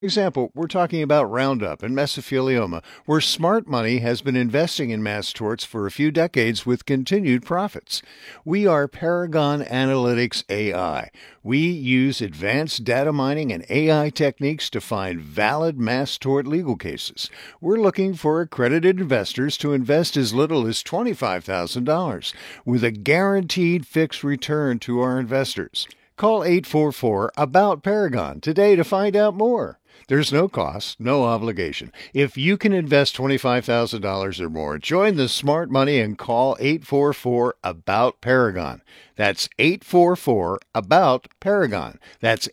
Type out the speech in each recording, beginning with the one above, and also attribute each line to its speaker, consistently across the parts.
Speaker 1: Example, we're talking about Roundup and mesothelioma, where smart money has been investing in mass torts for a few decades with continued profits. We are Paragon Analytics AI. We use advanced data mining and AI techniques to find valid mass tort legal cases. We're looking for accredited investors to invest as little as $25,000 with a guaranteed fixed return to our investors. Call 844-ABOUT-PARAGON today to find out more. There's no cost, no obligation. If you can invest $25,000 or more, join the smart money and call 844-ABOUT-PARAGON. That's 844-ABOUT-PARAGON. That's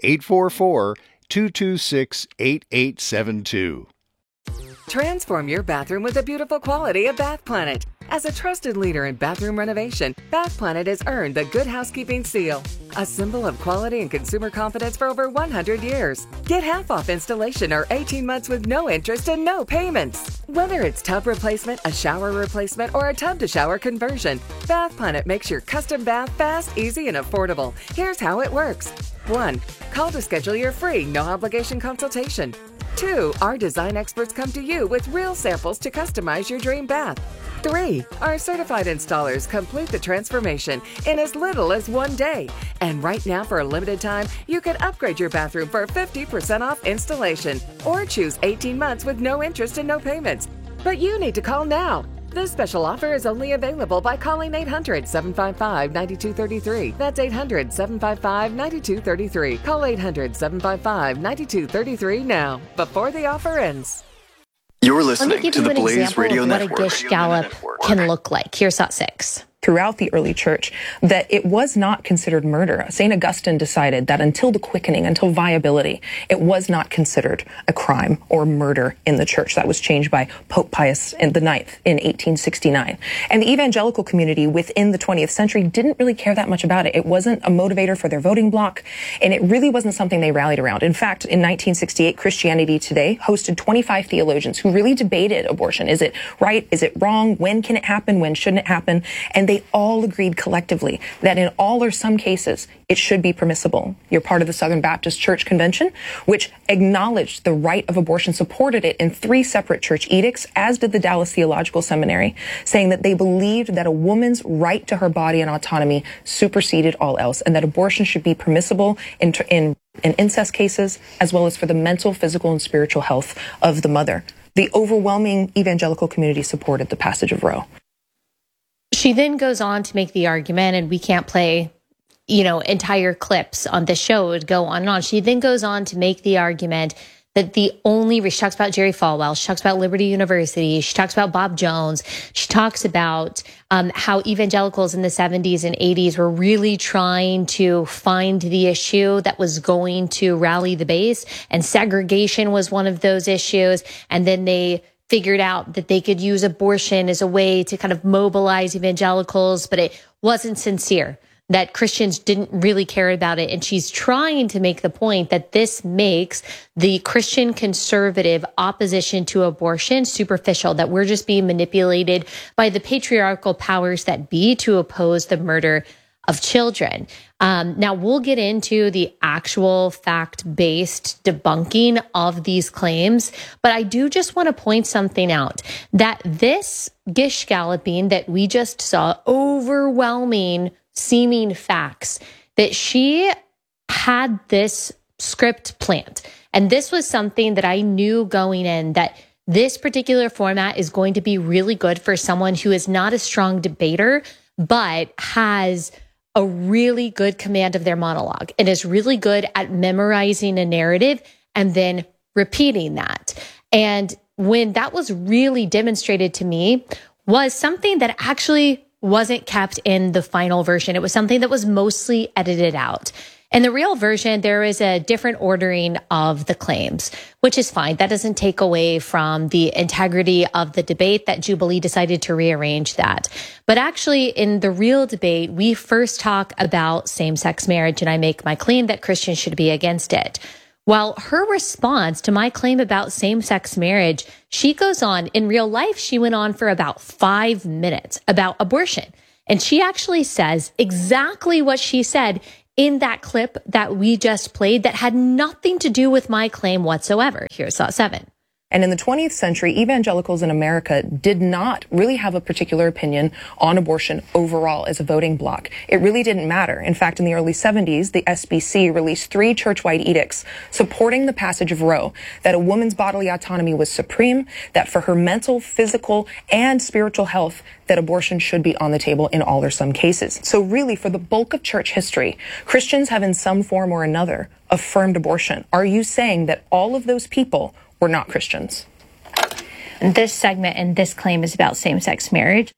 Speaker 1: 844-226-8872.
Speaker 2: Transform your bathroom with the beautiful quality of Bath Planet. As a trusted leader in bathroom renovation, Bath Planet has earned the Good Housekeeping seal, a symbol of quality and consumer confidence for over 100 years. Get half off installation or 18 months with no interest and no payments. Whether it's tub replacement, a shower replacement, or a tub-to-shower conversion, Bath Planet makes your custom bath fast, easy, and affordable. Here's how it works. 1. Call to schedule your free, no-obligation consultation. 2. Our design experts come to you with real samples to customize your dream bath. 3. Our certified installers complete the transformation in as little as 1 day. And right now, for a limited time, you can upgrade your bathroom for 50% off installation or choose 18 months with no interest and no payments. But you need to call now. This special offer is only available by calling 800-755-9233. That's 800-755-9233. Call 800-755-9233 now, before the offer ends.
Speaker 3: You're listening to the Blaze Radio Network.
Speaker 4: What a Gish Gallop can look like. Here's Thought 6.
Speaker 5: Throughout the early church, that it was not considered murder. St. Augustine decided that until the quickening, until viability, it was not considered a crime or murder in the church. That was changed by Pope Pius IX in 1869. And the evangelical community within the 20th century didn't really care that much about it. It wasn't a motivator for their voting bloc, and it really wasn't something they rallied around. In fact, in 1968, Christianity Today hosted 25 theologians who really debated abortion. Is it right? Is it wrong? When can it happen? When shouldn't it happen? And they all agreed collectively that in all or some cases, it should be permissible. You're part of the Southern Baptist Church Convention, which acknowledged the right of abortion, supported it in 3 separate church edicts, as did the Dallas Theological Seminary, saying that they believed that a woman's right to her body and autonomy superseded all else, and that abortion should be permissible in incest cases, as well as for the mental, physical, and spiritual health of the mother. The overwhelming evangelical community supported the passage of Roe.
Speaker 4: She then goes on to make the argument, and we can't play, entire clips on the show. It would go on and on. She then goes on to make the argument that she talks about Jerry Falwell, she talks about Liberty University, she talks about Bob Jones, she talks about how evangelicals in the 70s and 80s were really trying to find the issue that was going to rally the base, and segregation was one of those issues, and then they figured out that they could use abortion as a way to kind of mobilize evangelicals, but it wasn't sincere, that Christians didn't really care about it. And she's trying to make the point that this makes the Christian conservative opposition to abortion superficial, that we're just being manipulated by the patriarchal powers that be to oppose the murder of children. Now, we'll get into the actual fact-based debunking of these claims, but I do just want to point something out, that this Gish galloping that we just saw, overwhelming seeming facts, that she had this script planned. And this was something that I knew going in, that this particular format is going to be really good for someone who is not a strong debater, but has a really good command of their monologue and is really good at memorizing a narrative and then repeating that. And when that was really demonstrated to me, was something that actually wasn't kept in the final version. It was something that was mostly edited out. In the real version, there is a different ordering of the claims, which is fine. That doesn't take away from the integrity of the debate, that Jubilee decided to rearrange that. But actually, in the real debate, we first talk about same-sex marriage, and I make my claim that Christians should be against it. Well, her response to my claim about same-sex marriage, she goes on, in real life, she went on for about 5 minutes about abortion. And she actually says exactly what she said in that clip that we just played that had nothing to do with my claim whatsoever. Here's Thought 7.
Speaker 5: And in the 20th century, evangelicals in America did not really have a particular opinion on abortion overall as a voting bloc. It really didn't matter. In fact, in the early 70s, the SBC released 3 church-wide edicts supporting the passage of Roe, that a woman's bodily autonomy was supreme, that for her mental, physical, and spiritual health, that abortion should be on the table in all or some cases. So really, for the bulk of church history, Christians have in some form or another affirmed abortion. Are you saying that all of those people were not Christians?
Speaker 4: This segment and this claim is about same-sex marriage.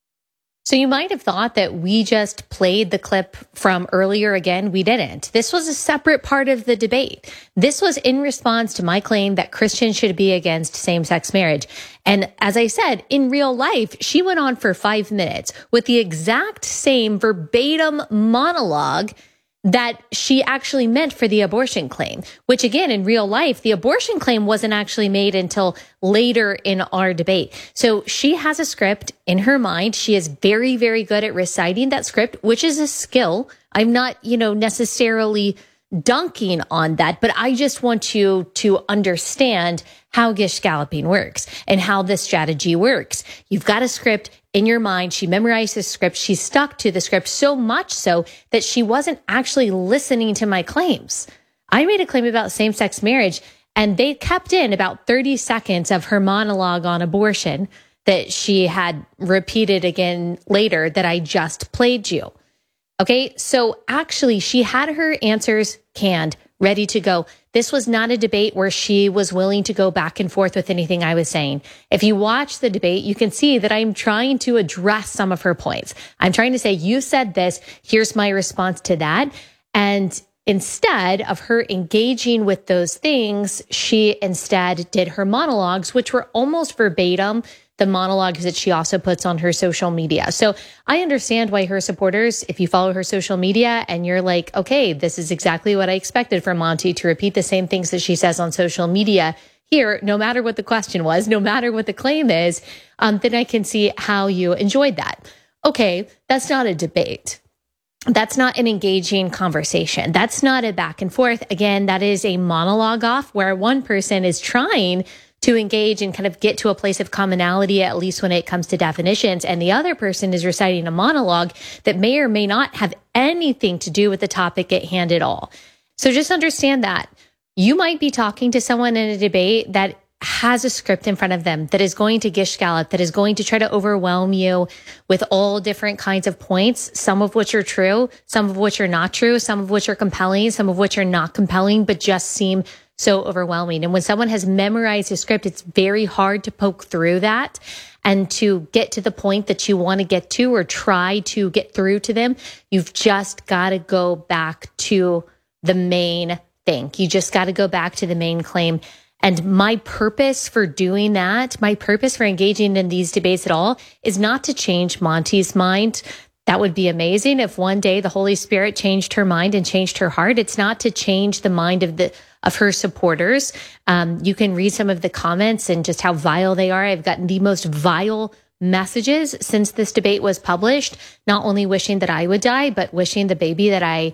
Speaker 4: So you might have thought that we just played the clip from earlier again. We didn't. This was a separate part of the debate. This was in response to my claim that Christians should be against same-sex marriage. And as I said, in real life, she went on for 5 minutes with the exact same verbatim monologue that she actually meant for the abortion claim, which again, in real life, the abortion claim wasn't actually made until later in our debate. So she has a script in her mind. She is very, very good at reciting that script, which is a skill. I'm not, necessarily dunking on that, but I just want you to understand how Gish Galloping works and how this strategy works. You've got a script in your mind. She memorized the script. She stuck to the script so much so that she wasn't actually listening to my claims. I made a claim about same-sex marriage, and they kept in about 30 seconds of her monologue on abortion that she had repeated again later that I just played you. Okay, so actually she had her answers canned, ready to go. This was not a debate where she was willing to go back and forth with anything I was saying. If you watch the debate, you can see that I'm trying to address some of her points. I'm trying to say, you said this, here's my response to that. And instead of her engaging with those things, she instead did her monologues, which were almost verbatim the monologues that she also puts on her social media. So I understand why her supporters, if you follow her social media and you're like, okay, this is exactly what I expected from Monty to repeat the same things that she says on social media here, no matter what the question was, no matter what the claim is, then I can see how you enjoyed that. Okay, that's not a debate. That's not an engaging conversation. That's not a back and forth. Again, that is a monologue off where one person is trying to engage and kind of get to a place of commonality, at least when it comes to definitions. And the other person is reciting a monologue that may or may not have anything to do with the topic at hand at all. So just understand that you might be talking to someone in a debate that has a script in front of them that is going to gish gallop, that is going to try to overwhelm you with all different kinds of points, some of which are true, some of which are not true, some of which are compelling, some of which are not compelling, but just seem so overwhelming. And when someone has memorized a script, it's very hard to poke through that and to get to the point that you want to get to or try to get through to them. You've just got to go back to the main thing. You just got to go back to the main claim. And my purpose for doing that, my purpose for engaging in these debates at all is not to change Monty's mind. That would be amazing if one day the Holy Spirit changed her mind and changed her heart. It's not to change the mind of her supporters. You can read some of the comments and just how vile they are. I've gotten the most vile messages since this debate was published, not only wishing that I would die, but wishing the baby that I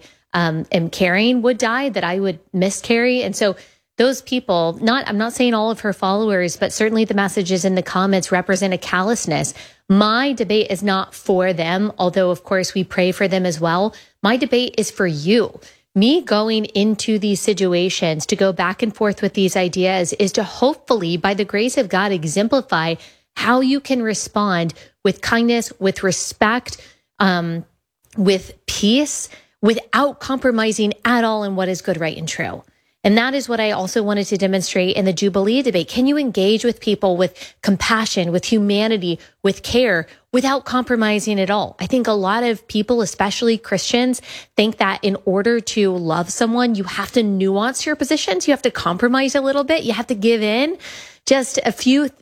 Speaker 4: am carrying would die, that I would miscarry. And so those people, I'm not saying all of her followers, but certainly the messages in the comments represent a callousness. My debate is not for them, although of course we pray for them as well. My debate is for you. Me going into these situations to go back and forth with these ideas is to hopefully, by the grace of God, exemplify how you can respond with kindness, with respect, with peace, without compromising at all in what is good, right, and true. And that is what I also wanted to demonstrate in the Jubilee debate. Can you engage with people with compassion, with humanity, with care, without compromising at all? I think a lot of people, especially Christians, think that in order to love someone, you have to nuance your positions. You have to compromise a little bit. You have to give in just in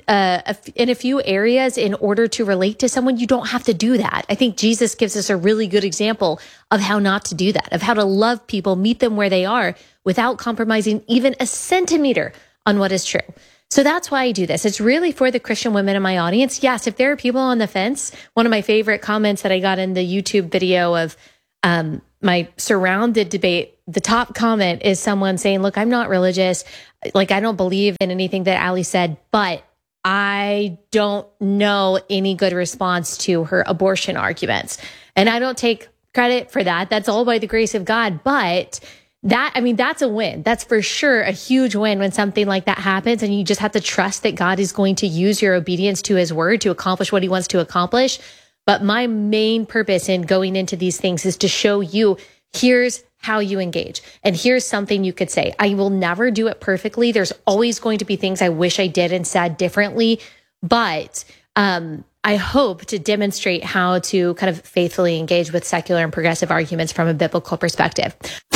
Speaker 4: a few areas in order to relate to someone. You don't have to do that. I think Jesus gives us a really good example of how not to do that, of how to love people, meet them where they are without compromising even a centimeter on what is true. So that's why I do this. It's really for the Christian women in my audience. Yes, if there are people on the fence, one of my favorite comments that I got in the YouTube video of my surrounded debate, the top comment is someone saying, look, I'm not religious. Like, I don't believe in anything that Ali said, but I don't know any good response to her abortion arguments. And I don't take credit for that. That's all by the grace of God. But that's a win. That's for sure a huge win when something like that happens. And you just have to trust that God is going to use your obedience to his word to accomplish what he wants to accomplish. But my main purpose in going into these things is to show you, here's how you engage. And here's something you could say. I will never do it perfectly. There's always going to be things I wish I did and said differently. But I hope to demonstrate how to kind of faithfully engage with secular and progressive arguments from a biblical perspective.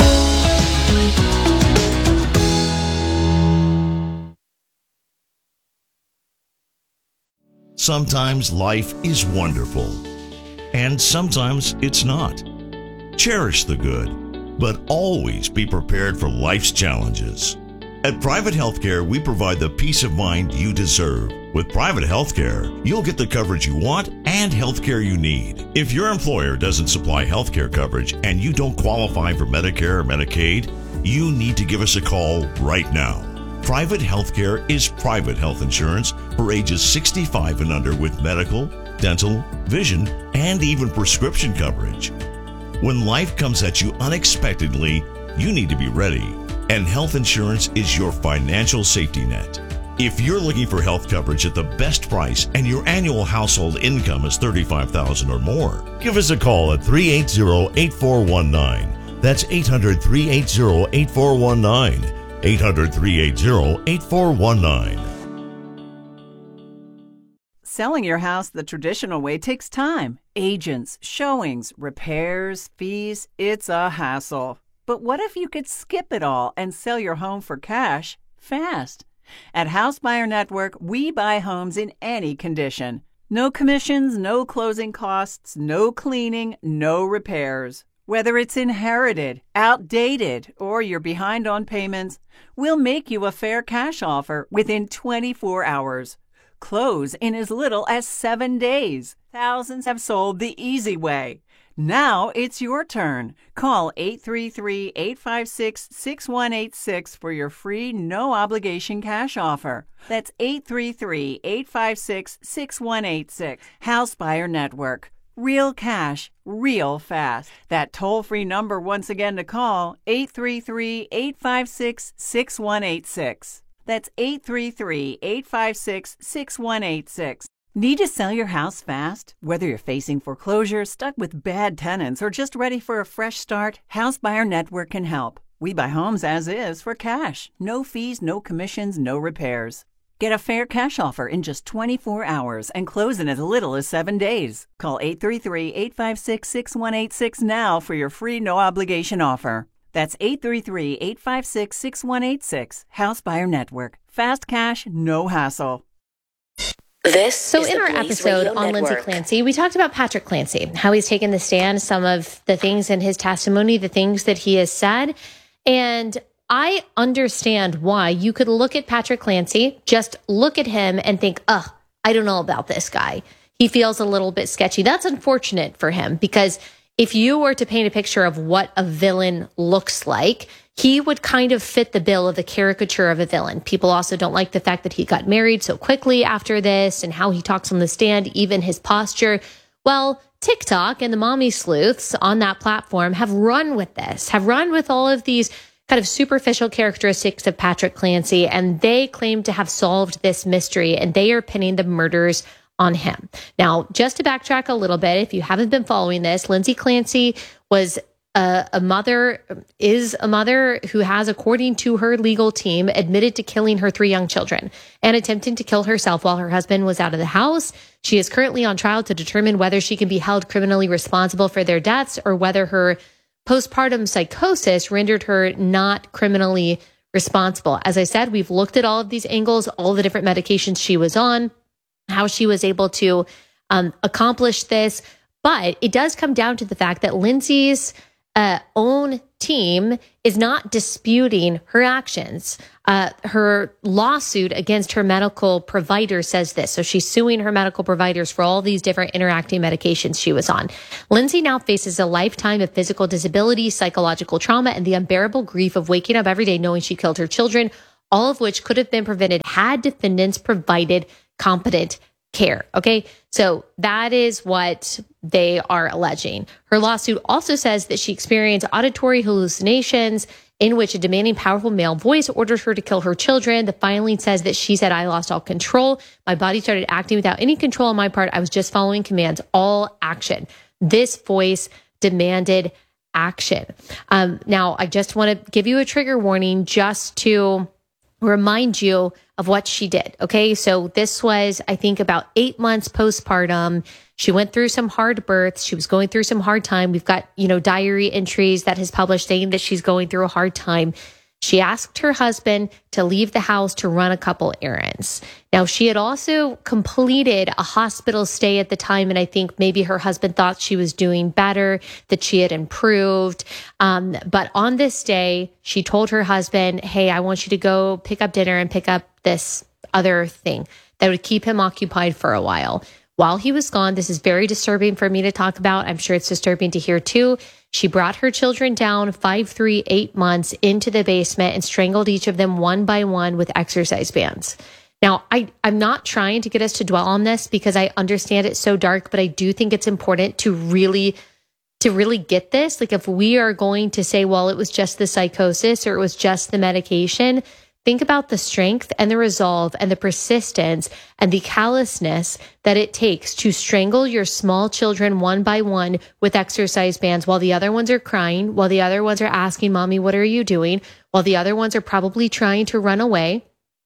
Speaker 6: Sometimes life is wonderful, and sometimes it's not. Cherish the good, but always be prepared for life's challenges. At Private Healthcare, we provide the peace of mind you deserve. With Private Healthcare, you'll get the coverage you want and healthcare you need. If your employer doesn't supply healthcare coverage and you don't qualify for Medicare or Medicaid, you need to give us a call right now. Private Healthcare is private health insurance for ages 65 and under with medical, dental, vision, and even prescription coverage. When life comes at you unexpectedly, you need to be ready, and health insurance is your financial safety net. If you're looking for health coverage at the best price and your annual household income is $35,000 or more, give us a call at 380-8419. That's 800-380-8419. 800-380-8419.
Speaker 7: Selling your house the traditional way takes time. Agents, showings, repairs, fees, it's a hassle. But what if you could skip it all and sell your home for cash fast? At House Buyer Network, we buy homes in any condition. No commissions, no closing costs, no cleaning, no repairs. Whether it's inherited, outdated, or you're behind on payments, we'll make you a fair cash offer within 24 hours. Close in as little as 7 days. Thousands have sold the easy way. Now it's your turn. Call 833-856-6186 for your free, no-obligation cash offer. That's 833-856-6186. House Buyer Network. Real cash, real fast. That toll-free number once again to call, 833-856-6186. That's 833-856-6186. Need to sell your house fast? Whether you're facing foreclosure, stuck with bad tenants, or just ready for a fresh start, House Buyer Network can help. We buy homes as is for cash. No fees, no commissions, no repairs. Get a fair cash offer in just 24 hours and close in as little as 7 days. Call 833-856-6186 now for your free no-obligation offer. That's 833-856-6186. House Buyer Network. Fast cash, no hassle.
Speaker 4: So in our episode on Lindsay Clancy, we talked about Patrick Clancy, how he's taken the stand, some of the things in his testimony, the things that he has said. And I understand why you could look at Patrick Clancy, just look at him and think, I don't know about this guy. He feels a little bit sketchy. That's unfortunate for him, because if you were to paint a picture of what a villain looks like, he would kind of fit the bill of the caricature of a villain. People also don't like the fact that he got married so quickly after this and how he talks on the stand, even his posture. Well, TikTok and the mommy sleuths on that platform have run with this, have run with all of these kind of superficial characteristics of Patrick Clancy, and they claim to have solved this mystery, and they are pinning the murders on him. Now, just to backtrack a little bit, if you haven't been following this, Lindsay Clancy was a mother who has, according to her legal team, admitted to killing her 3 young children and attempting to kill herself while her husband was out of the house. She is currently on trial to determine whether she can be held criminally responsible for their deaths or whether her postpartum psychosis rendered her not criminally responsible. As I said, we've looked at all of these angles, all the different medications she was on, how she was able to accomplish this. But it does come down to the fact that Lindsay's own team is not disputing her actions. Her lawsuit against her medical provider says this. So she's suing her medical providers for all these different interacting medications she was on. Lindsay now faces a lifetime of physical disability, psychological trauma, and the unbearable grief of waking up every day knowing she killed her children, all of which could have been prevented had defendants provided competent care. Okay. So that is what they are alleging. Her lawsuit also says that she experienced auditory hallucinations in which a demanding, powerful male voice ordered her to kill her children. The filing says that she said, "I lost all control. My body started acting without any control on my part. I was just following commands, all action." This voice demanded action. Now, I just want to give you a trigger warning just to remind you of what she did. Okay. So this was, I think, about 8 months postpartum. She went through some hard births. She was going through some hard time. We've got, diary entries that has published saying that she's going through a hard time. She asked her husband to leave the house to run a couple errands. Now, she had also completed a hospital stay at the time, and I think maybe her husband thought she was doing better, that she had improved. But on this day, she told her husband, "Hey, I want you to go pick up dinner and pick up this other thing that would keep him occupied for a while." While he was gone, this is very disturbing for me to talk about. I'm sure it's disturbing to hear too. She brought her children down 5, 3, 8 months into the basement and strangled each of them one by one with exercise bands. Now, I'm not trying to get us to dwell on this because I understand it's so dark, but I do think it's important to really get this. Like, if we are going to say, well, it was just the psychosis or it was just the medication, think about the strength and the resolve and the persistence and the callousness that it takes to strangle your small children one by one with exercise bands while the other ones are crying, while the other ones are asking, "Mommy, what are you doing?" While the other ones are probably trying to run away.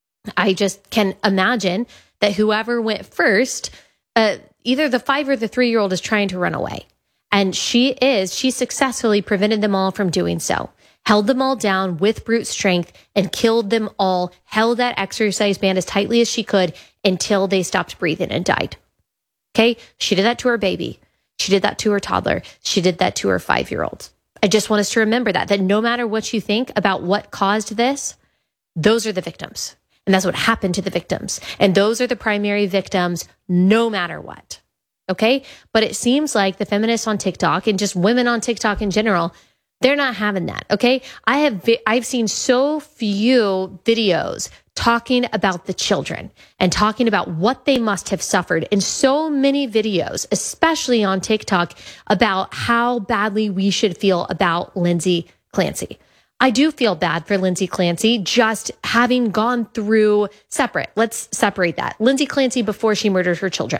Speaker 4: I just can imagine that whoever went first, either the 5 or the 3-year-old is trying to run away. And she successfully prevented them all from doing so. Held them all down with brute strength and killed them all, held that exercise band as tightly as she could until they stopped breathing and died. Okay? She did that to her baby. She did that to her toddler. She did that to her 5-year-old. I just want us to remember that no matter what you think about what caused this, those are the victims. And that's what happened to the victims. And those are the primary victims no matter what. Okay? But it seems like the feminists on TikTok and just women on TikTok in general, they're not having that, okay? I've seen so few videos talking about the children and talking about what they must have suffered, and so many videos, especially on TikTok, about how badly we should feel about Lindsay Clancy. I do feel bad for Lindsay Clancy just having gone through let's separate that. Lindsay Clancy before she murdered her children.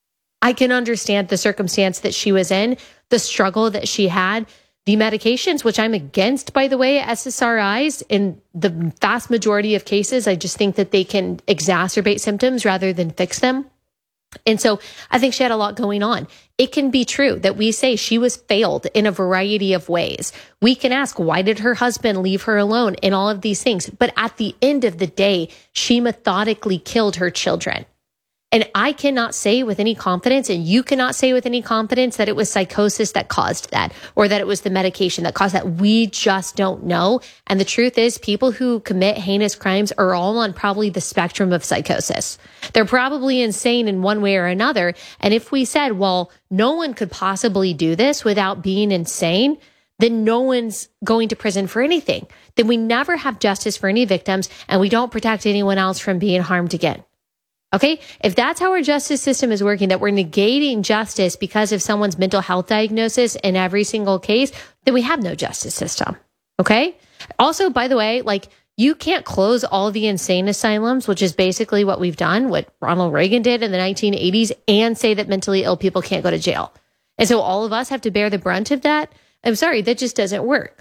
Speaker 4: I can understand the circumstance that she was in, the struggle that she had, the medications, which I'm against, by the way, SSRIs. In the vast majority of cases, I just think that they can exacerbate symptoms rather than fix them. And so I think she had a lot going on. It can be true that we say she was failed in a variety of ways. We can ask, why did her husband leave her alone in all of these things? But at the end of the day, she methodically killed her children. And I cannot say with any confidence, and you cannot say with any confidence, that it was psychosis that caused that, or that it was the medication that caused that. We just don't know. And the truth is, people who commit heinous crimes are all on probably the spectrum of psychosis. They're probably insane in one way or another. And if we said, well, no one could possibly do this without being insane, then no one's going to prison for anything. Then we never have justice for any victims, and we don't protect anyone else from being harmed again. Okay, if that's how our justice system is working, that we're negating justice because of someone's mental health diagnosis in every single case, then we have no justice system. Okay. Also, by the way, you can't close all the insane asylums, which is basically what we've done, what Ronald Reagan did in the 1980s, and say that mentally ill people can't go to jail. And so all of us have to bear the brunt of that. I'm sorry, that just doesn't work.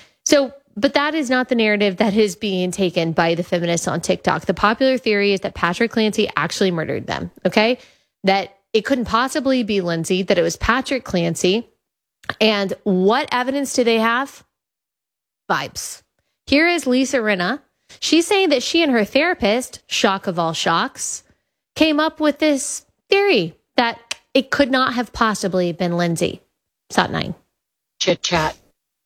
Speaker 4: But that is not the narrative that is being taken by the feminists on TikTok. The popular theory is that Patrick Clancy actually murdered them, okay? That it couldn't possibly be Lindsay, that it was Patrick Clancy. And what evidence do they have? Vibes. Here is Lisa Rinna. She's saying that she and her therapist, shock of all shocks, came up with this theory that it could not have possibly been Lindsay. Sat 9.
Speaker 8: Chit chat.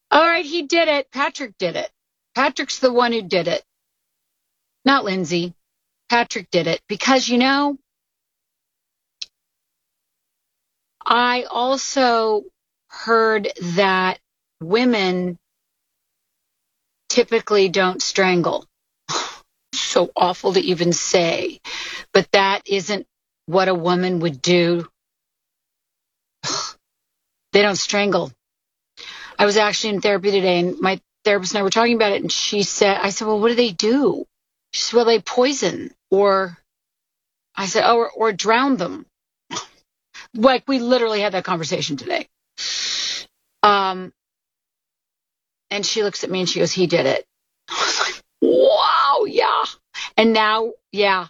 Speaker 8: All right, he did it. Patrick did it. Patrick's the one who did it. Not Lindsay. Patrick did it. Because, I also heard that women typically don't strangle. So awful to even say. But that isn't what a woman would do. They don't strangle. I was actually in therapy today, and my therapist and I were talking about it, and I said, well, what do they do? She said, well, they poison, or I said, or drown them. Like, we literally had that conversation today. And she looks at me and she goes, he did it. I was like, wow, yeah. And now, yeah.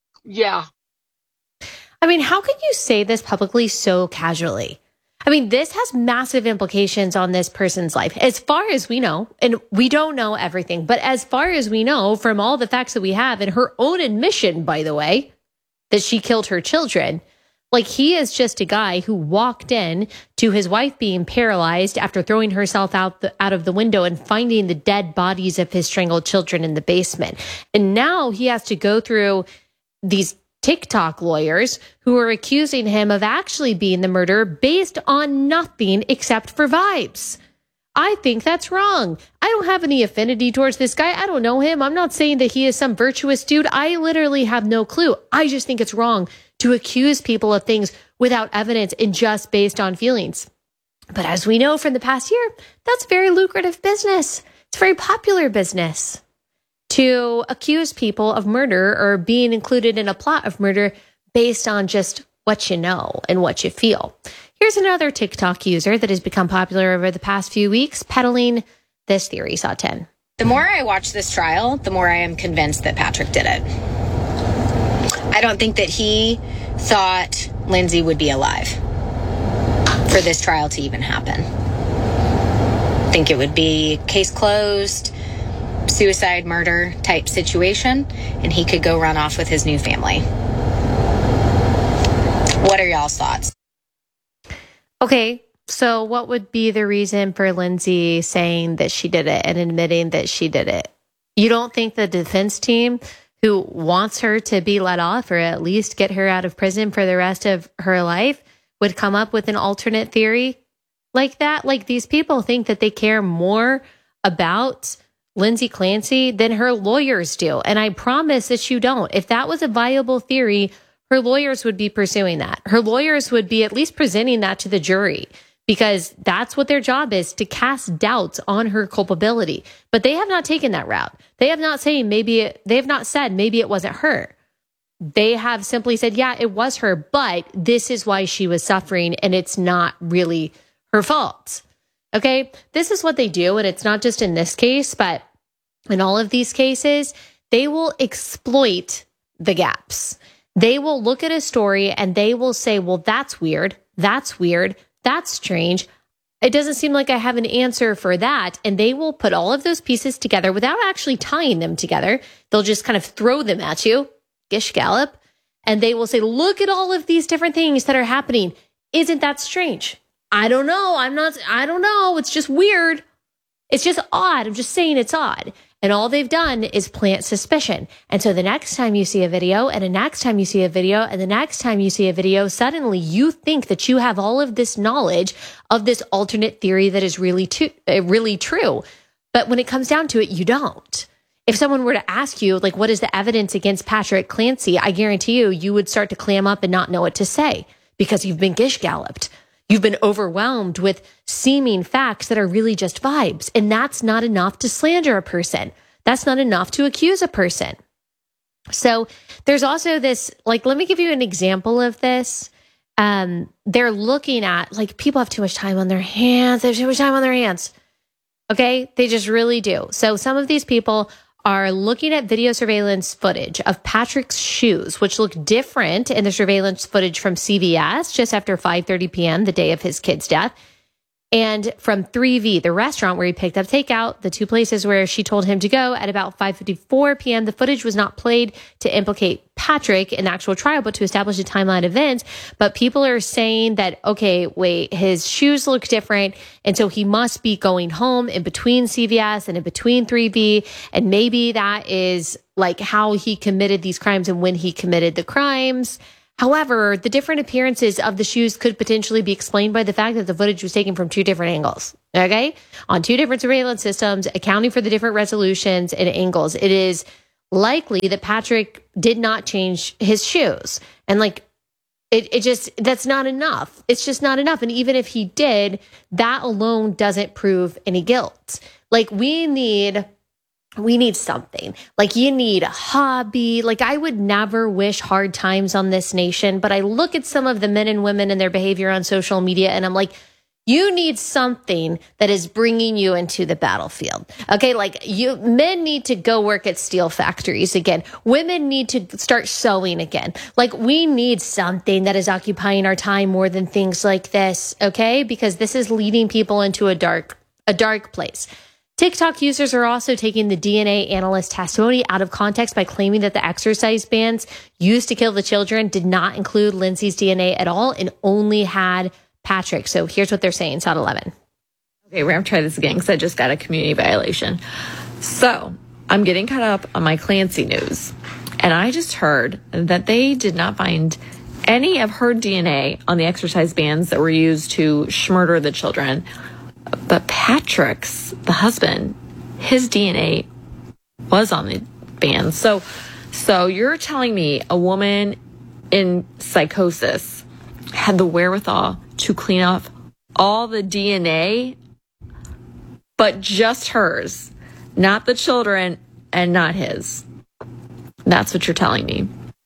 Speaker 4: I mean, how can you say this publicly so casually? I mean, this has massive implications on this person's life. As far as we know, and we don't know everything, but as far as we know from all the facts that we have, and her own admission, by the way, that she killed her children, like, he is just a guy who walked in to his wife being paralyzed after throwing herself out of the window and finding the dead bodies of his strangled children in the basement. And now he has to go through these TikTok lawyers who are accusing him of actually being the murderer based on nothing except for vibes. I think that's wrong. I don't have any affinity towards this guy. I don't know him. I'm not saying that he is some virtuous dude. I literally have no clue. I just think it's wrong to accuse people of things without evidence and just based on feelings. But as we know from the past year, that's very lucrative business. It's very popular business to accuse people of murder or being included in a plot of murder based on just what you know and what you feel. Here's another TikTok user that has become popular over the past few weeks, peddling this theory. Saw 10.
Speaker 9: The more I watch this trial, the more I am convinced that Patrick did it. I don't think that he thought Lindsay would be alive for this trial to even happen. I think it would be case closed, suicide, murder type situation, and he could go run off with his new family. What are y'all's thoughts?
Speaker 4: Okay, so what would be the reason for Lindsay saying that she did it and admitting that she did it? You don't think the defense team, who wants her to be let off or at least get her out of prison for the rest of her life, would come up with an alternate theory like that? Like, these people think that they care more about Lindsay Clancy than her lawyers do. And I promise that you don't. If that was a viable theory, her lawyers would be pursuing that. Her lawyers would be at least presenting that to the jury, because that's what their job is, to cast doubts on her culpability. But they have not taken that route. They have not said maybe it wasn't her. They have simply said, yeah, it was her, but this is why she was suffering, and it's not really her fault. Okay, this is what they do, and it's not just in this case, but in all of these cases, they will exploit the gaps. They will look at a story and they will say, well, that's weird, that's strange. It doesn't seem like I have an answer for that. And they will put all of those pieces together without actually tying them together. They'll just kind of throw them at you, gish gallop, and they will say, look at all of these different things that are happening. Isn't that strange? I don't know. I don't know. It's just weird. It's just odd. I'm just saying it's odd. And all they've done is plant suspicion. And so the next time you see a video, and the next time you see a video, and the next time you see a video, suddenly you think that you have all of this knowledge of this alternate theory that is really true. But when it comes down to it, you don't. If someone were to ask you, like, what is the evidence against Patrick Clancy? I guarantee you would start to clam up and not know what to say, because you've been gish galloped. You've been overwhelmed with seeming facts that are really just vibes. And that's not enough to slander a person. That's not enough to accuse a person. So there's also this, like, let me give you an example of this. They're looking at, like, people have too much time on their hands. They have too much time on their hands. Okay? They just really do. So some of these people are looking at video surveillance footage of Patrick's shoes, which look different in the surveillance footage from CVS just after 5:30 p.m., the day of his kid's death. And from 3V, the restaurant where he picked up takeout, the two places where she told him to go at about 5:54 p.m., the footage was not played to implicate Patrick in the actual trial, but to establish a timeline event. But people are saying that, okay, wait, his shoes look different. And so he must be going home in between CVS and in between 3V. And maybe that is like how he committed these crimes and when he committed the crimes. However, the different appearances of the shoes could potentially be explained by the fact that the footage was taken from two different angles, okay? On two different surveillance systems, accounting for the different resolutions and angles. It is likely that Patrick did not change his shoes. And like, it just, that's not enough. It's just not enough. And even if he did, that alone doesn't prove any guilt. Like, we need something. Like, you need a hobby. Like, I would never wish hard times on this nation, but I look at some of the men and women and their behavior on social media, and I'm like, you need something that is bringing you into the battlefield. Okay, like, men need to go work at steel factories again. Women need to start sewing again. Like, we need something that is occupying our time more than things like this, okay? Because this is leading people into a dark place. TikTok users are also taking the DNA analyst testimony out of context by claiming that the exercise bands used to kill the children did not include Lindsay's DNA at all and only had Patrick. So here's what they're saying. Sot 11.
Speaker 10: Okay, we're going to try this again because I just got a community violation. So I'm getting caught up on my Clancy news, and I just heard that they did not find any of her DNA on the exercise bands that were used to murder the children. But Patrick's, the husband, his DNA was on the bands. So you're telling me a woman in psychosis had the wherewithal to clean off all the DNA, but just hers, not the children and not his. That's what you're telling me.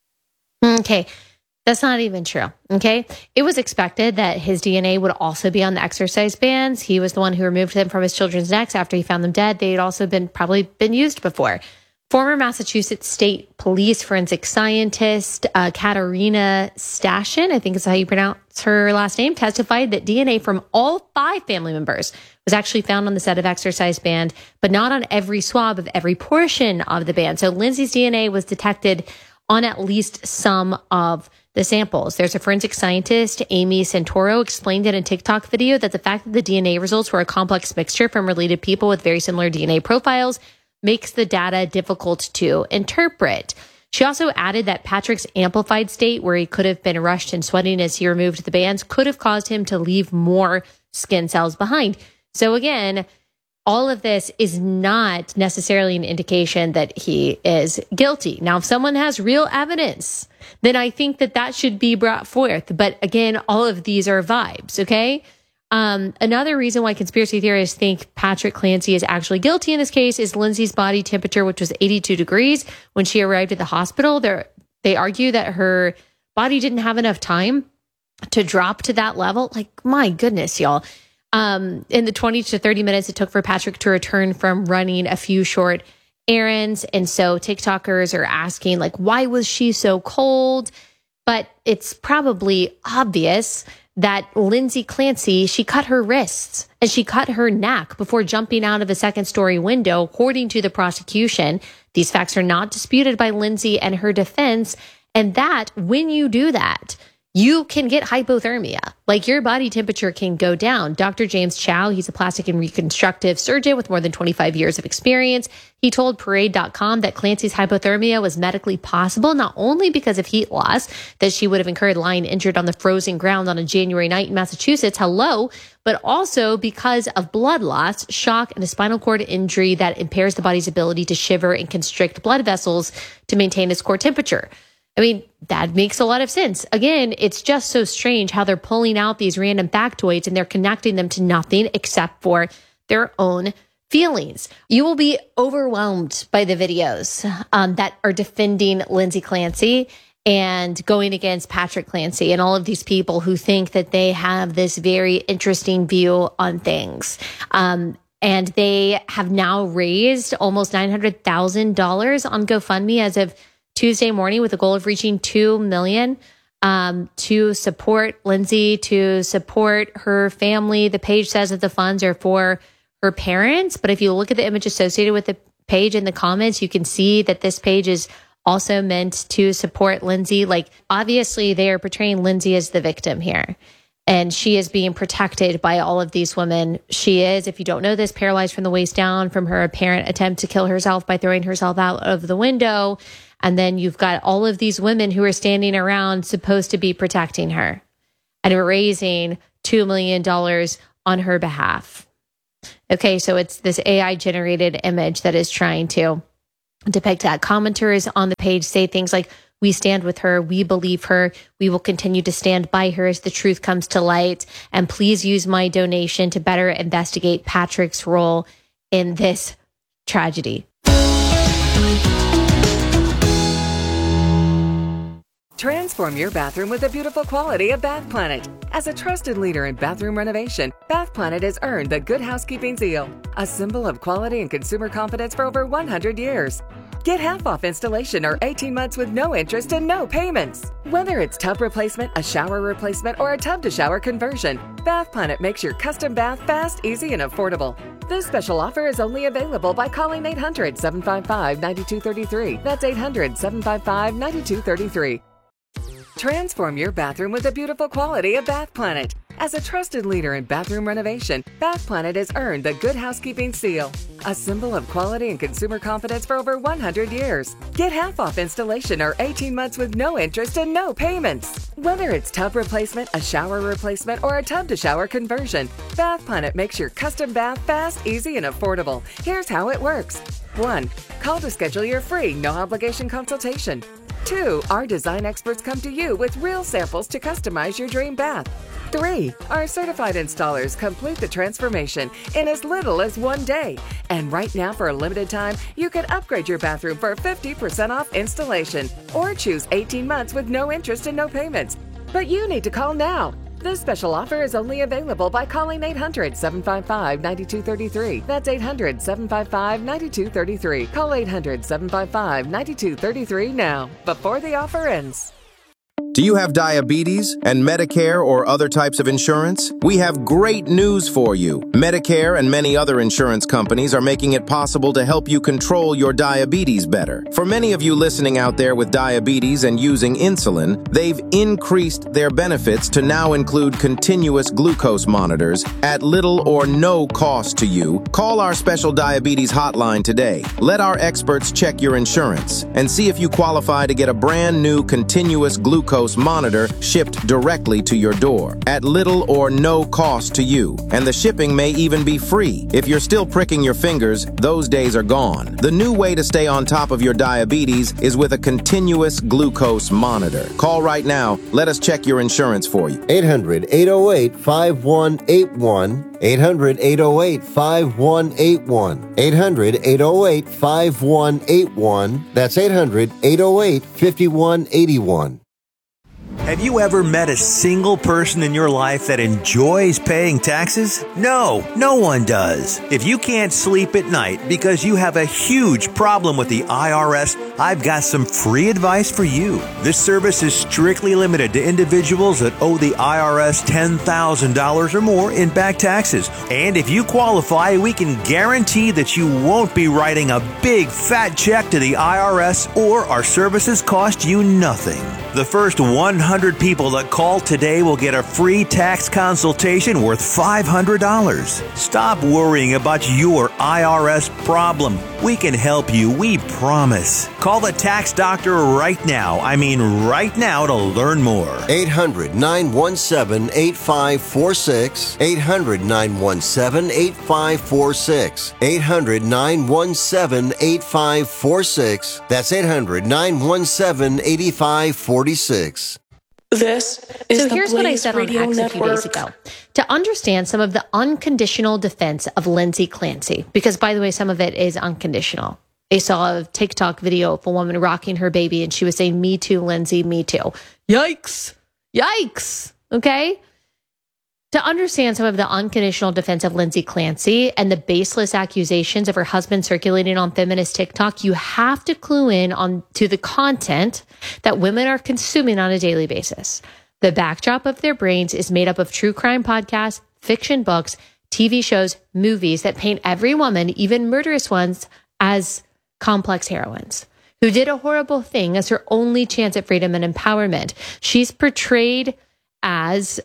Speaker 4: Okay. That's not even true. Okay. It was expected that his DNA would also be on the exercise bands. He was the one who removed them from his children's necks after he found them dead. They'd also probably been used before. Former Massachusetts State Police forensic scientist Katarina Stashin, I think is how you pronounce her last name, testified that DNA from all 5 family members was actually found on the set of exercise band, but not on every swab of every portion of the band. So Lindsay's DNA was detected on at least some of the samples. There's a forensic scientist, Amy Santoro, explained in a TikTok video that the fact that the DNA results were a complex mixture from related people with very similar DNA profiles makes the data difficult to interpret. She also added that Patrick's amplified state, where he could have been rushed and sweating as he removed the bands, could have caused him to leave more skin cells behind. So again, all of this is not necessarily an indication that he is guilty. Now, if someone has real evidence, then I think that should be brought forth. But again, all of these are vibes, okay? Another reason why conspiracy theorists think Patrick Clancy is actually guilty in this case is Lindsay's body temperature, which was 82 degrees when she arrived at the hospital. They argue that her body didn't have enough time to drop to that level. Like, my goodness, y'all. In the 20 to 30 minutes it took for Patrick to return from running a few short errands. And so TikTokers are asking, like, why was she so cold? But it's probably obvious that Lindsay Clancy, she cut her wrists and she cut her neck before jumping out of a second-story window, according to the prosecution. These facts are not disputed by Lindsay and her defense. And that when you do that, you can get hypothermia. Like, your body temperature can go down. Dr. James Chow, he's a plastic and reconstructive surgeon with more than 25 years of experience. He told Parade.com that Clancy's hypothermia was medically possible, not only because of heat loss that she would have incurred lying injured on the frozen ground on a January night in Massachusetts, but also because of blood loss, shock, and a spinal cord injury that impairs the body's ability to shiver and constrict blood vessels to maintain its core temperature. I mean, that makes a lot of sense. Again, it's just so strange how they're pulling out these random factoids and they're connecting them to nothing except for their own feelings. You will be overwhelmed by the videos that are defending Lindsay Clancy and going against Patrick Clancy and all of these people who think that they have this very interesting view on things. And they have now raised almost $900,000 on GoFundMe as of Tuesday morning with a goal of reaching 2 million. to support Lindsay, to support her family. The page says that the funds are for her parents, but if you look at the image associated with the page in the comments, you can see that this page is also meant to support Lindsay. Like, obviously, they are portraying Lindsay as the victim here, and she is being protected by all of these women. She is, if you don't know this, paralyzed from the waist down from her apparent attempt to kill herself by throwing herself out of the window. And then you've got all of these women who are standing around supposed to be protecting her and raising $2 million on her behalf. Okay, so it's this AI generated image that is trying to depict that. Commenters on the page say things like, "We stand with her. We believe her. We will continue to stand by her as the truth comes to light. And please use my donation to better investigate Patrick's role in this tragedy."
Speaker 2: Transform your bathroom with the beautiful quality of Bath Planet. As a trusted leader in bathroom renovation, Bath Planet has earned the Good Housekeeping seal, a symbol of quality and consumer confidence for over 100 years. Get half off installation or 18 months with no interest and no payments. Whether it's tub replacement, a shower replacement, or a tub-to-shower conversion, Bath Planet makes your custom bath fast, easy, and affordable. This special offer is only available by calling 800-755-9233. That's 800-755-9233. Transform your bathroom with the beautiful quality of Bath Planet. As a trusted leader in bathroom renovation, Bath Planet has earned the Good Housekeeping seal, a symbol of quality and consumer confidence for over 100 years. Get half off installation or 18 months with no interest and no payments. Whether it's tub replacement, a shower replacement, or a tub-to-shower conversion, Bath Planet makes your custom bath fast, easy, and affordable. Here's how it works. 1. Call to schedule your free, no-obligation consultation. 2. Our design experts come to you with real samples to customize your dream bath. 3. Our certified installers complete the transformation in as little as 1 day. And right now, for a limited time, you can upgrade your bathroom for 50% off installation or choose 18 months with no interest and no payments. But you need to call now. This special offer is only available by calling 800-755-9233. That's 800-755-9233. Call 800-755-9233 now, before the offer ends.
Speaker 11: Do you have diabetes and Medicare or other types of insurance? We have great news for you. Medicare and many other insurance companies are making it possible to help you control your diabetes better. For many of you listening out there with diabetes and using insulin, they've increased their benefits to now include continuous glucose monitors at little or no cost to you. Call our special diabetes hotline today. Let our experts check your insurance and see if you qualify to get a brand new continuous glucose monitor shipped directly to your door at little or no cost to you. And the shipping may even be free. If you're still pricking your fingers, those days are gone. The new way to stay on top of your diabetes is with a continuous glucose monitor. Call right now. Let us check your insurance for you.
Speaker 12: 800-808-5181. 800-808-5181. 800-808-5181. That's 800-808-5181.
Speaker 13: Have you ever met a single person in your life that enjoys paying taxes? No, no one does. If you can't sleep at night because you have a huge problem with the IRS, I've got some free advice for you. This service is strictly limited to individuals that owe the IRS $10,000 or more in back taxes. And if you qualify, we can guarantee that you won't be writing a big fat check to the IRS, or our services cost you nothing. The first 100 people that call today will get a free tax consultation worth $500. Stop worrying about your IRS problem. We can help you, we promise. Call the tax doctor right now. I mean right now, to learn more.
Speaker 12: 800-917-8546. 800-917-8546. 800-917-8546. That's 800-917-8546.
Speaker 14: This is
Speaker 4: so here's what I said on X a few days ago. To understand some of the unconditional defense of Lindsay Clancy, because by the way, some of it is unconditional. I saw a TikTok video of a woman rocking her baby and she was saying, "Me too, Lindsay, me too." Yikes. Yikes. Okay. To understand some of the unconditional defense of Lindsay Clancy and the baseless accusations of her husband circulating on feminist TikTok, you have to clue in on to the content that women are consuming on a daily basis. The backdrop of their brains is made up of true crime podcasts, fiction books, TV shows, movies that paint every woman, even murderous ones, as complex heroines who did a horrible thing as her only chance at freedom and empowerment. She's portrayed as,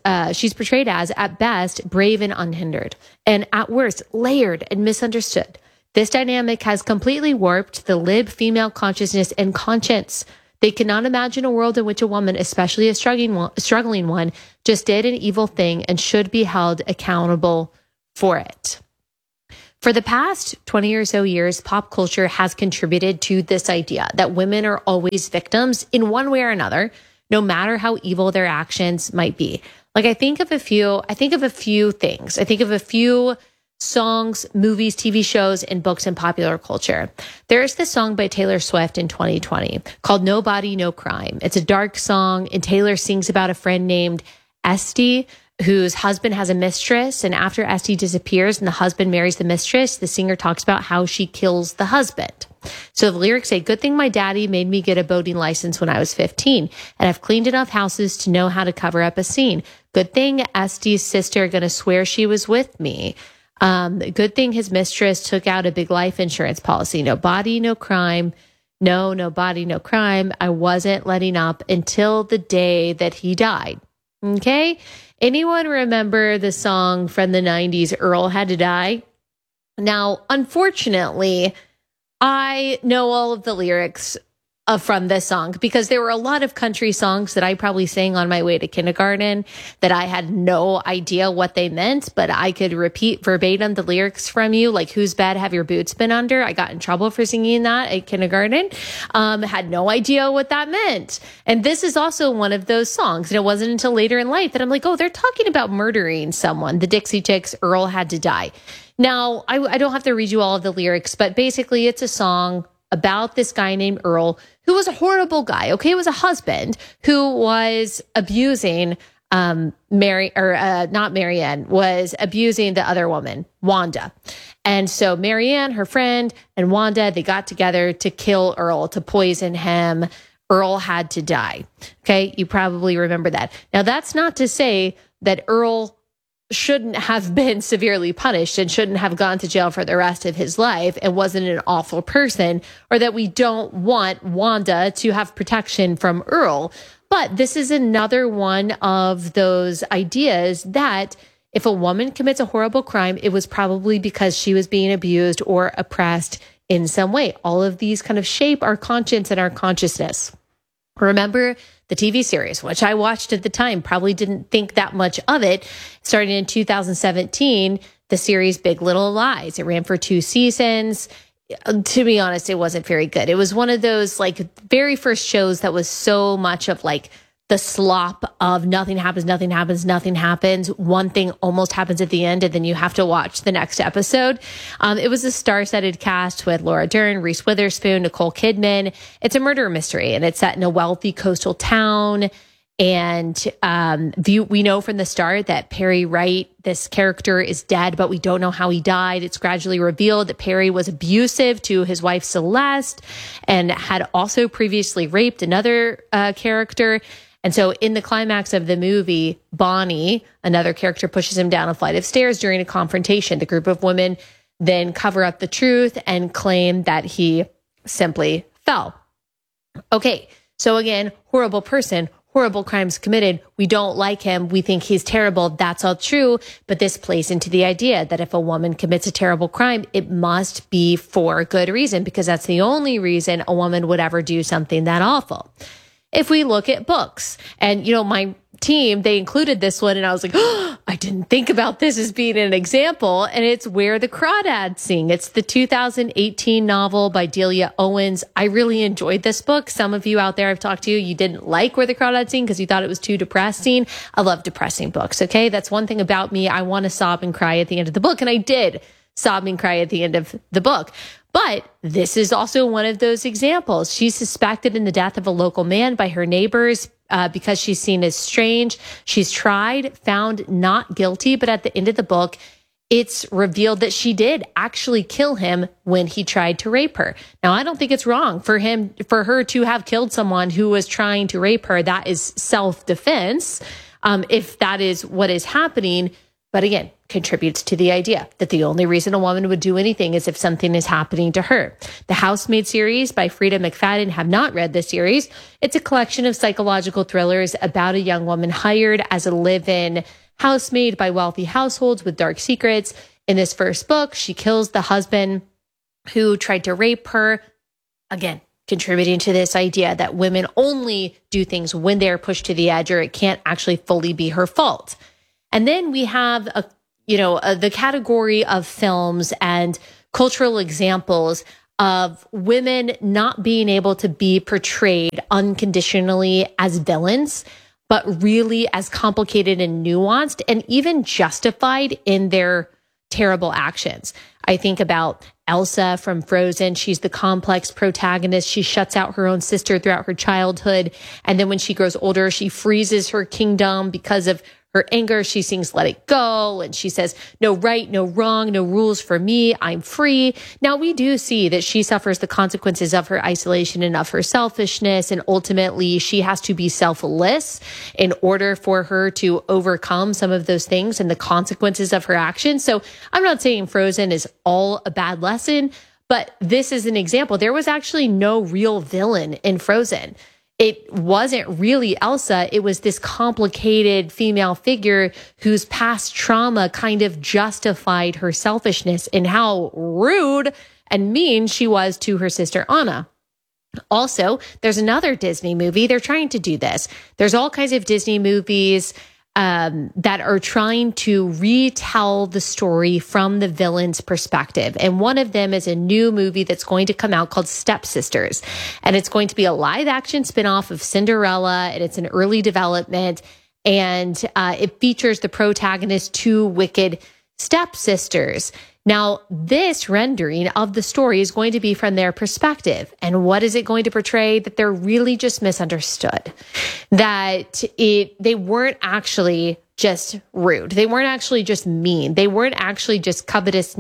Speaker 4: at best, brave and unhindered, and at worst, layered and misunderstood. This dynamic has completely warped the lib female consciousness and conscience. They cannot imagine a world in which a woman, especially a struggling one, just did an evil thing and should be held accountable for it. For the past 20 or so years, pop culture has contributed to this idea that women are always victims in one way or another, no matter how evil their actions might be. Like I think of a few things. I think of a few songs, movies, TV shows, and books in popular culture. There's this song by Taylor Swift in 2020 called No Body, No Crime. It's a dark song, and Taylor sings about a friend named Esty, whose husband has a mistress. And after Esty disappears and the husband marries the mistress, the singer talks about how she kills the husband. So the lyrics say, good thing my daddy made me get a boating license when I was 15, and I've cleaned enough houses to know how to cover up a scene. Good thing Esty's sister gonna swear she was with me. Good thing his mistress took out a big life insurance policy. No body, no crime. No body, no crime. I wasn't letting up until the day that he died. Okay? Anyone remember the song from the 90s, Earl Had to Die? Now, unfortunately, I know all of the lyrics from this song because there were a lot of country songs that I probably sang on my way to kindergarten that I had no idea what they meant, but I could repeat verbatim the lyrics from you, like whose bed have your boots been under? I got in trouble for singing that at kindergarten. Had no idea what that meant. And this is also one of those songs. And it wasn't until later in life that I'm like, oh, they're talking about murdering someone. The Dixie Chicks, Earl Had to Die. Now, I don't have to read you all of the lyrics, but basically it's a song about this guy named Earl, who was a horrible guy. Okay, it was a husband who was abusing not Marianne, was abusing the other woman, Wanda. And so Marianne, her friend, and Wanda, they got together to kill Earl, to poison him. Earl had to die. Okay, you probably remember that. Now, that's not to say that Earl shouldn't have been severely punished and shouldn't have gone to jail for the rest of his life and wasn't an awful person, or that we don't want Wanda to have protection from Earl. But this is another one of those ideas that if a woman commits a horrible crime, it was probably because she was being abused or oppressed in some way. All of these kind of shape our conscience and our consciousness. Remember the TV series, which I watched at the time, probably didn't think that much of it. Starting in 2017, the series Big Little Lies. It ran for 2 seasons. To be honest, it wasn't very good. It was one of those like very first shows that was so much of like the slop of nothing happens. One thing almost happens at the end, and then you have to watch the next episode. It was a star-studded cast with Laura Dern, Reese Witherspoon, Nicole Kidman. It's a murder mystery, and it's set in a wealthy coastal town. And we know from the start that Perry Wright, this character, is dead, but we don't know how he died. It's gradually revealed that Perry was abusive to his wife Celeste and had also previously raped another character. And so in the climax of the movie, Bonnie, another character, pushes him down a flight of stairs during a confrontation. The group of women then cover up the truth and claim that he simply fell. Okay, so again, horrible person, horrible crimes committed. We don't like him. We think he's terrible. That's all true. But this plays into the idea that if a woman commits a terrible crime, it must be for a good reason, because that's the only reason a woman would ever do something that awful. If we look at books, and, you know, my team, they included this one, and I was like, oh, I didn't think about this as being an example, and it's Where the Crawdads Sing. It's the 2018 novel by Delia Owens. I really enjoyed this book. Some of you out there I've talked to, you didn't like Where the Crawdads Sing because you thought it was too depressing. I love depressing books, okay? That's one thing about me. I want to sob and cry at the end of the book, and I did sob and cry at the end of the book. But this is also one of those examples. She's suspected in the death of a local man by her neighbors because she's seen as strange. She's tried, found not guilty, but at the end of the book, it's revealed that she did actually kill him when he tried to rape her. Now, I don't think it's wrong for her to have killed someone who was trying to rape her. That is self-defense, if that is what is happening. But again, contributes to the idea that the only reason a woman would do anything is if something is happening to her. The Housemaid series by Frida McFadden, have not read the series. It's a collection of psychological thrillers about a young woman hired as a live-in housemaid by wealthy households with dark secrets. In this first book, she kills the husband who tried to rape her. Again, contributing to this idea that women only do things when they're pushed to the edge, or it can't actually fully be her fault. And then we have the category of films and cultural examples of women not being able to be portrayed unconditionally as villains, but really as complicated and nuanced and even justified in their terrible actions. I think about Elsa from Frozen. She's the complex protagonist. She shuts out her own sister throughout her childhood. And then when she grows older, she freezes her kingdom because of her anger. She sings Let It Go, and she says, no right, no wrong, no rules for me, I'm free. Now, we do see that she suffers the consequences of her isolation and of her selfishness, and ultimately she has to be selfless in order for her to overcome some of those things and the consequences of her actions. So I'm not saying Frozen is all a bad lesson, but this is an example. There was actually no real villain in Frozen. It wasn't really Elsa. It was this complicated female figure whose past trauma kind of justified her selfishness and how rude and mean she was to her sister Anna. Also, there's another Disney movie. They're trying to do this. There's all kinds of Disney movies that are trying to retell the story from the villain's perspective. And one of them is a new movie that's going to come out called Stepsisters. And it's going to be a live action spinoff of Cinderella. And it's an early development. And it features the protagonist's two wicked stepsisters. Now, this rendering of the story is going to be from their perspective. And what is it going to portray? That they're really just misunderstood. That they weren't actually just rude. They weren't actually just mean. They weren't actually just covetous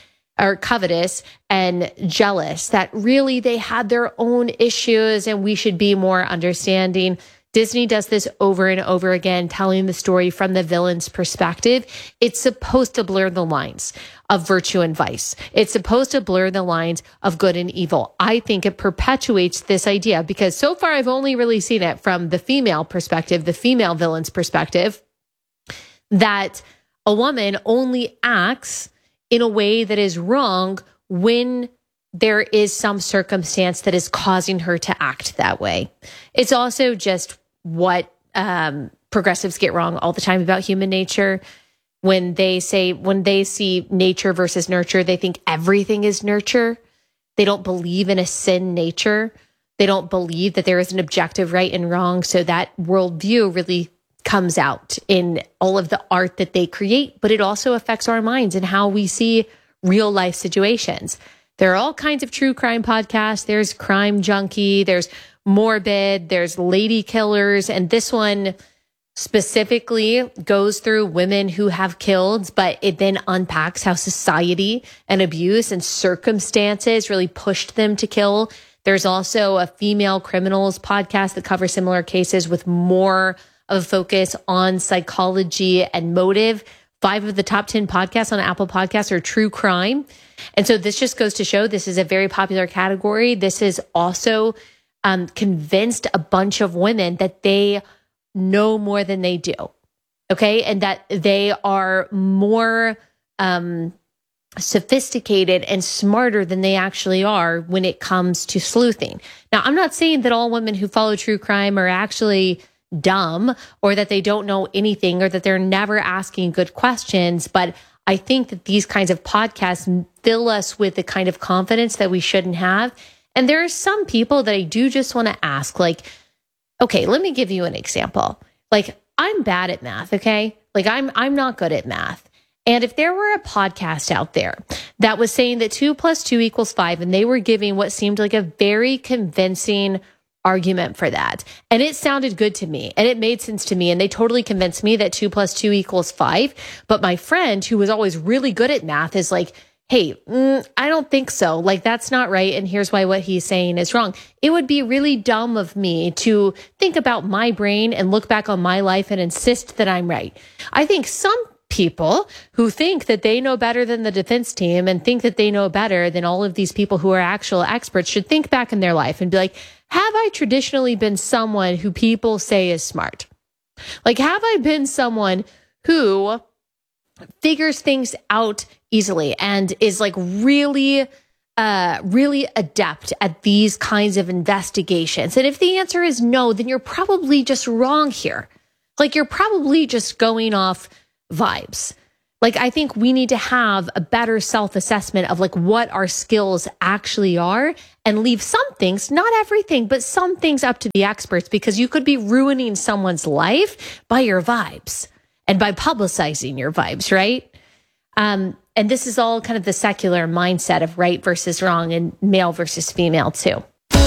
Speaker 4: and jealous. That really they had their own issues and we should be more understanding. Disney does this over and over again, telling the story from the villain's perspective. It's supposed to blur the lines of virtue and vice. It's supposed to blur the lines of good and evil. I think it perpetuates this idea because so far I've only really seen it from the female perspective, the female villain's perspective, that a woman only acts in a way that is wrong when there is some circumstance that is causing her to act that way. It's also just what progressives get wrong all the time about human nature. When they see nature versus nurture, they think everything is nurture. They don't believe in a sin nature. They don't believe that there is an objective right and wrong. So that worldview really comes out in all of the art that they create, but it also affects our minds and how we see real life situations. There are all kinds of true crime podcasts. There's Crime Junkie, there's Morbid, there's Lady Killers, and this one specifically goes through women who have killed, but it then unpacks how society and abuse and circumstances really pushed them to kill. There's also a Female Criminals podcast that covers similar cases with more of a focus on psychology and motive. 5 of the top 10 podcasts on Apple Podcasts are true crime. And so this just goes to show this is a very popular category. This has also convinced a bunch of women that they know more than they do. Okay. And that they are more sophisticated and smarter than they actually are when it comes to sleuthing. Now, I'm not saying that all women who follow true crime are actually dumb or that they don't know anything or that they're never asking good questions. But I think that these kinds of podcasts fill us with the kind of confidence that we shouldn't have. And there are some people that I do just want to ask, like, okay, let me give you an example. Like, I'm bad at math, okay? Like, I'm not good at math. And if there were a podcast out there that was saying that 2 + 2 = 5, and they were giving what seemed like a very convincing argument for that, and it sounded good to me and it made sense to me, and they totally convinced me that 2 + 2 = 5. But my friend, who was always really good at math, is like, hey, I don't think so. Like, that's not right. And here's why what he's saying is wrong. It would be really dumb of me to think about my brain and look back on my life and insist that I'm right. I think some people who think that they know better than the defense team and think that they know better than all of these people who are actual experts should think back in their life and be like, have I traditionally been someone who people say is smart? Like, have I been someone who figures things out easily and is like really adept at these kinds of investigations? And if the answer is no, then you're probably just wrong here. Like, you're probably just going off vibes. Like, I think we need to have a better self-assessment of like what our skills actually are and leave some things, not everything, but some things up to the experts, because you could be ruining someone's life by your vibes and by publicizing your vibes, right? And this is all kind of the secular mindset of right versus wrong and male versus female too.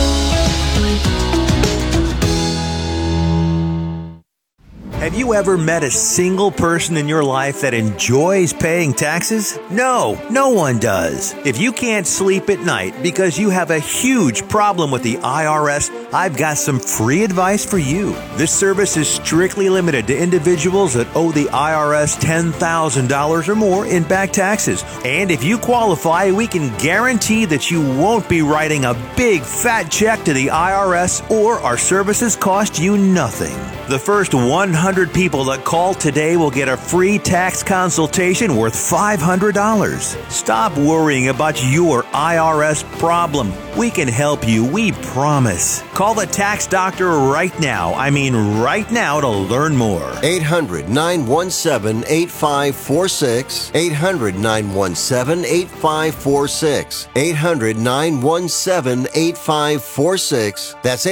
Speaker 13: Have you ever met a single person in your life that enjoys paying taxes? No, no one does. If you can't sleep at night because you have a huge problem with the IRS, I've got some free advice for you. This service is strictly limited to individuals that owe the IRS $10,000 or more in back taxes. And if you qualify, we can guarantee that you won't be writing a big fat check to the IRS, or our services cost you nothing. The first 100 people that call today will get a free tax consultation worth $500. Stop worrying about your IRS problem. We can help you, we promise. Call the tax doctor right now. I mean right now, to learn more.
Speaker 12: 800-917-8546. 800-917-8546. 800-917-8546. That's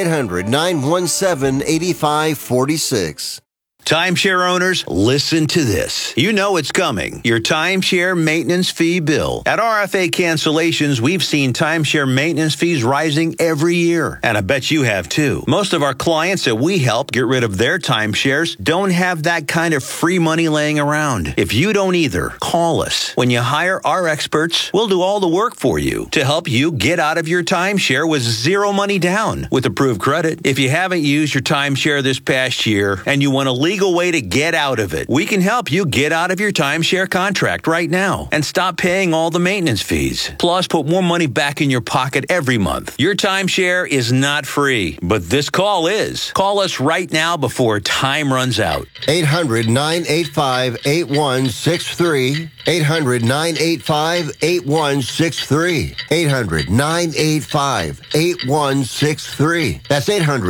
Speaker 12: 800-917-8546.
Speaker 13: Timeshare owners, listen to this. You know it's coming. Your timeshare maintenance fee bill. At RFA Cancellations, we've seen timeshare maintenance fees rising every year. And I bet you have too. Most of our clients that we help get rid of their timeshares don't have that kind of free money laying around. If you don't either, call us. When you hire our experts, we'll do all the work for you to help you get out of your timeshare with zero money down with approved credit. If you haven't used your timeshare this past year and you want to legal way to get out of it, we can help you get out of your timeshare contract right now and stop paying all the maintenance fees. Plus, put more money back in your pocket every month. Your timeshare is not free, but this call is. Call us right now before time runs out.
Speaker 12: 800-985-8163. 800-985-8163. 800-985-8163. That's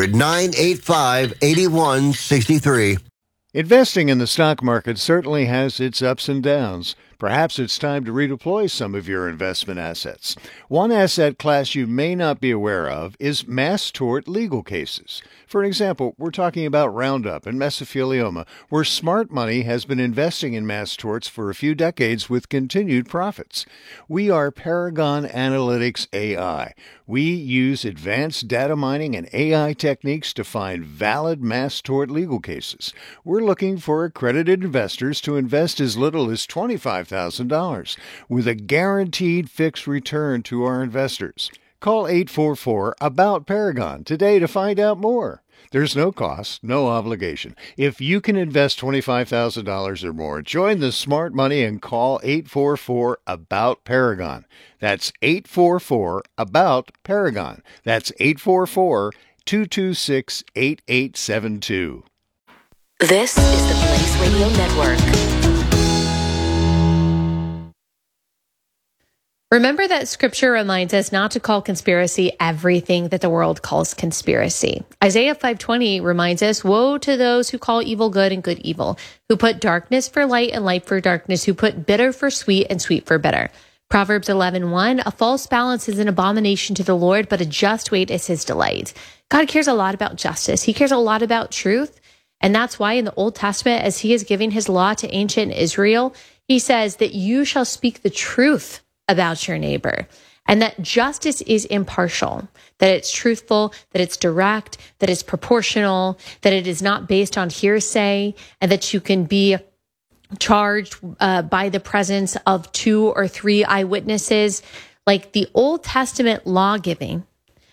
Speaker 12: 800-985-8163.
Speaker 1: Investing in the stock market certainly has its ups and downs. Perhaps it's time to redeploy some of your investment assets. One asset class you may not be aware of is mass tort legal cases. For example, we're talking about Roundup and mesothelioma, where smart money has been investing in mass torts for a few decades with continued profits. We are Paragon Analytics AI. We use advanced data mining and AI techniques to find valid mass tort legal cases. We're looking for accredited investors to invest as little as $25,000 with a guaranteed fixed return to our investors. Call 844-ABOUT-PARAGON today to find out more. There's no cost, no obligation. If you can invest $25,000 or more, join the smart money and call 844-ABOUT-PARAGON. That's 844-ABOUT-PARAGON. That's 844-226-8872.
Speaker 14: This is the Blaze Radio Network.
Speaker 4: Remember that scripture reminds us not to call conspiracy everything that the world calls conspiracy. Isaiah 5:20 reminds us, woe to those who call evil good and good evil, who put darkness for light and light for darkness, who put bitter for sweet and sweet for bitter. Proverbs 11:1, a false balance is an abomination to the Lord, but a just weight is his delight. God cares a lot about justice. He cares a lot about truth. And that's why in the Old Testament, as he is giving his law to ancient Israel, He says that you shall speak the truth about your neighbor, and that justice is impartial, that it's truthful, that it's direct, that it's proportional, that it is not based on hearsay, and that you can be charged by the presence of 2 or 3 eyewitnesses. Like the Old Testament law giving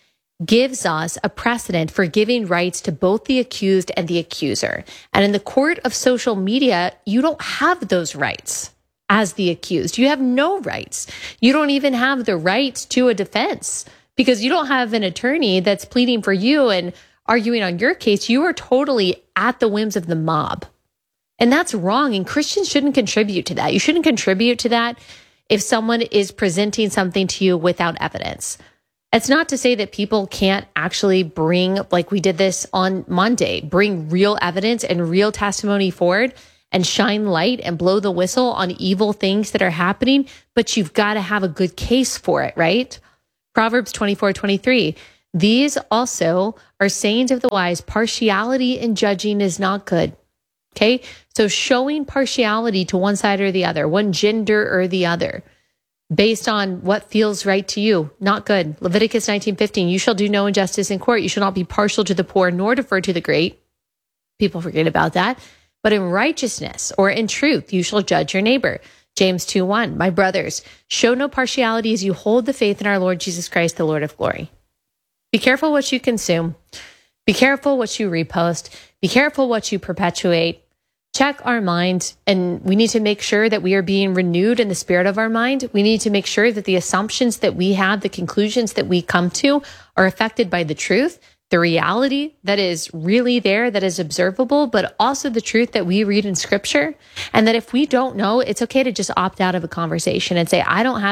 Speaker 4: gives us a precedent for giving rights to both the accused and the accuser. And in the court of social media, you don't have those rights as the accused. You have no rights. You don't even have the rights to a defense because you don't have an attorney that's pleading for you and arguing on your case. You are totally at the whims of the mob. And that's wrong. And Christians shouldn't contribute to that. You shouldn't contribute to that if someone is presenting something to you without evidence. It's not to say that people can't actually bring, like we did this on Monday, bring real evidence and real testimony forward and shine light and blow the whistle on evil things that are happening, but you've got to have a good case for it, right? Proverbs 24:23. These also are sayings of the wise. Partiality in judging is not good. Okay, so showing partiality to one side or the other, one gender or the other, based on what feels right to you, not good. Leviticus 19:15, you shall do no injustice in court. You shall not be partial to the poor, nor defer to the great. People forget about that. But in righteousness or in truth, you shall judge your neighbor. James 2:1, my brothers, show no partiality as you hold the faith in our Lord Jesus Christ, the Lord of glory. Be careful what you consume. Be careful what you repost. Be careful what you perpetuate. Check our mind, and we need to make sure that we are being renewed in the spirit of our mind. We need to make sure that the assumptions that we have, the conclusions that we come to, are affected by the truth, the reality that is really there, that is observable, but also the truth that we read in Scripture. And that if we don't know, it's okay to just opt out of a conversation and say,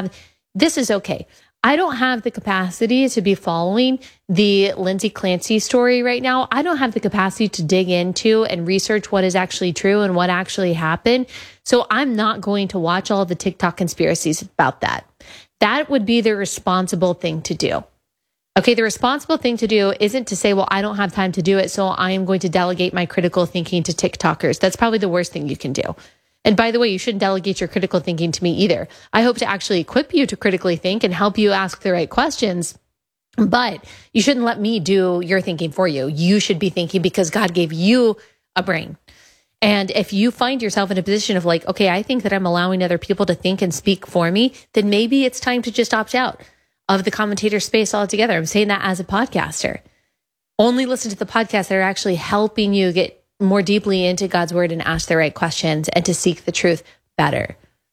Speaker 4: this is okay. I don't have the capacity to be following the Lindsay Clancy story right now. I don't have the capacity to dig into and research what is actually true and what actually happened. So I'm not going to watch all the TikTok conspiracies about that. That would be the responsible thing to do. Okay, the responsible thing to do isn't to say, well, I don't have time to do it, so I am going to delegate my critical thinking to TikTokers. That's probably the worst thing you can do. And by the way, you shouldn't delegate your critical thinking to me either. I hope to actually equip you to critically think and help you ask the right questions. But you shouldn't let me do your thinking for you. You should be thinking because God gave you a brain. And if you find yourself in a position of like, okay, I think that I'm allowing other people to think and speak for me, then maybe it's time to just opt out of the commentator space altogether. I'm saying that as a podcaster. Only listen to the podcasts that are actually helping you get more deeply into God's word and ask the right questions and to seek the truth better.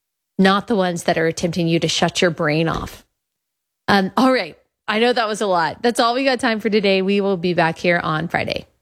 Speaker 4: Not the ones that are attempting you to shut your brain off. All right. I know that was a lot. That's all we got time for today. We will be back here on Friday.